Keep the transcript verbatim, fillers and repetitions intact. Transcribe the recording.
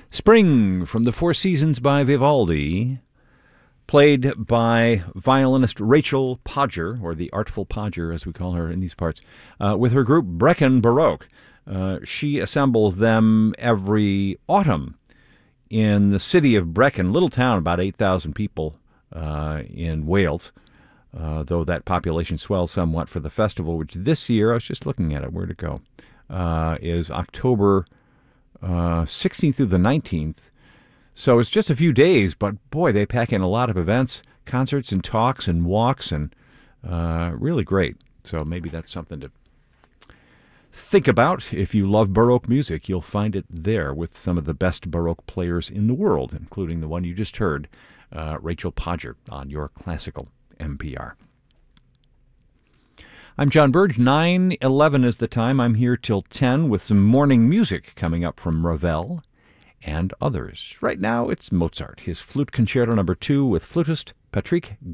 Spring from the Four Seasons by Vivaldi, played by violinist Rachel Podger, or the Artful Podger as we call her in these parts, uh, with her group Brecon Baroque. Uh, she assembles them every autumn in the city of Brecon, little town, about eight thousand people uh, in Wales, uh, though that population swells somewhat for the festival, which this year, I was just looking at it, where'd it go, uh, is October uh, sixteenth through the nineteenth. So it's just a few days, but boy, they pack in a lot of events, concerts and talks and walks, and uh, really great. So maybe that's something to think about. If you love Baroque music, you'll find it there with some of the best Baroque players in the world, including the one you just heard, uh, Rachel Podger, on your classical N P R. I'm John Burge. nine eleven is the time. I'm here till ten with some morning music coming up from Ravel and others. Right now, it's Mozart, his Flute Concerto number two with flutist Patrick